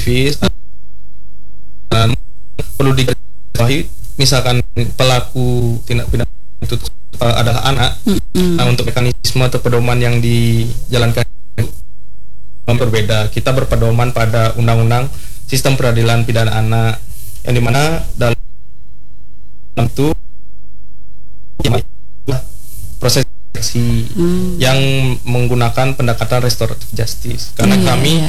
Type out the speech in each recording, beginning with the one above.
residivis. Dan perlu diketahui, misalkan pelaku tindak pidana itu adalah anak, nah untuk mekanisme atau pedoman yang dijalankan berbeda. Kita berpedoman pada Undang-Undang Sistem Peradilan Pidana Anak, yang dimana dalam itu proses yang menggunakan pendekatan restoratif justice, karena kami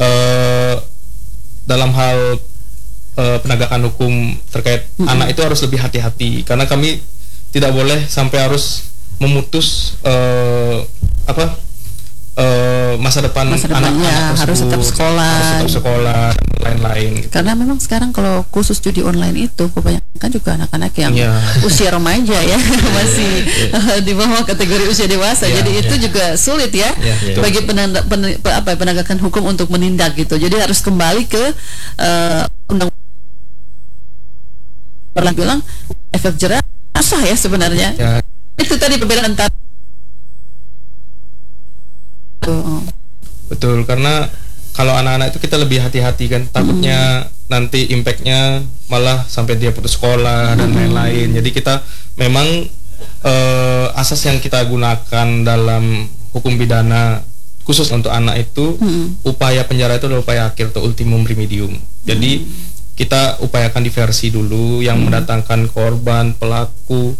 dalam hal penegakan hukum terkait anak itu harus lebih hati-hati, karena kami tidak boleh sampai harus memutus masa depan anak-anak harus tetap sekolah dan lain-lain. Karena memang sekarang kalau khusus judi online itu kebanyakan juga anak-anak yang usia remaja ya, masih di bawah kategori usia dewasa. Jadi itu juga sulit ya bagi penegakan hukum untuk menindak gitu. Jadi harus kembali ke undang bilang efek jerah sah ya sebenarnya. Itu tadi perbedaan antara betul, karena kalau anak-anak itu kita lebih hati-hati kan, takutnya nanti impactnya malah sampai dia putus sekolah dan lain-lain. Jadi kita memang asas yang kita gunakan dalam hukum pidana khusus untuk anak itu upaya penjara itu adalah upaya akhir atau ultimum remedium. Jadi kita upayakan diversi dulu yang mendatangkan korban, pelaku,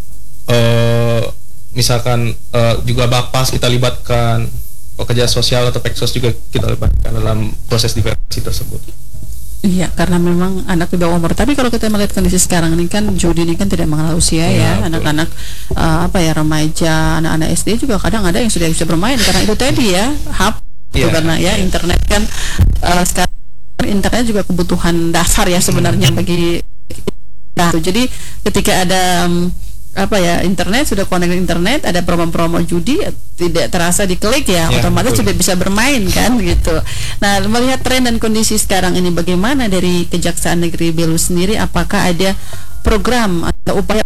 misalkan juga Bapas kita libatkan, pekerja sosial atau Peksos juga kita libatkan dalam proses diversi tersebut. Iya, karena memang anak di bawah umur. Tapi kalau kita melihat kondisi sekarang ini kan judi ini kan tidak mengenal usia ya. Anak-anak remaja, anak-anak SD juga kadang ada yang sudah bisa bermain karena itu tadi ya, karena ya internet kan sekarang internet juga kebutuhan dasar ya sebenarnya bagi kita. Jadi ketika ada internet, sudah connect internet, ada promo-promo judi, tidak terasa diklik otomatis sudah bisa bermain kan gitu. Nah, melihat tren dan kondisi sekarang ini bagaimana dari Kejaksaan Negeri Belu sendiri, apakah ada program atau upaya?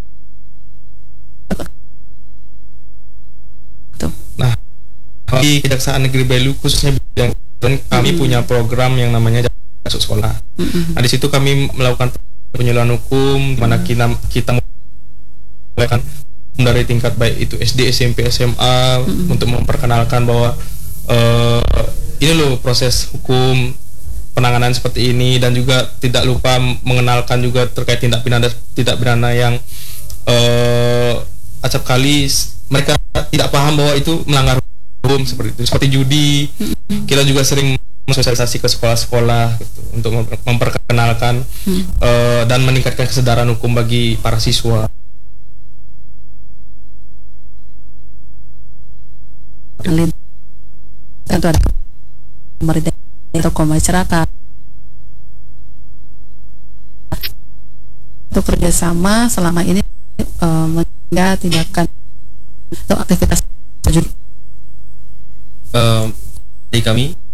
Nah, di Kejaksaan Negeri Belu khususnya bidang kami punya program yang namanya Masuk Sekolah. Nah, di situ kami melakukan penyuluhan hukum, mana kita kan dari tingkat baik itu SD, SMP, SMA untuk memperkenalkan bahwa ini loh proses hukum penanganan seperti ini, dan juga tidak lupa mengenalkan juga terkait tindak pidana yang acap kali mereka tidak paham bahwa itu melanggar hukum seperti judi. Kita juga sering sosialisasi ke sekolah-sekolah gitu, untuk memperkenalkan dan meningkatkan kesadaran hukum bagi para siswa. Tentu ada pemerintah atau masyarakat untuk kerjasama selama ini mencegah tindakan atau aktivitas judi. Dari kami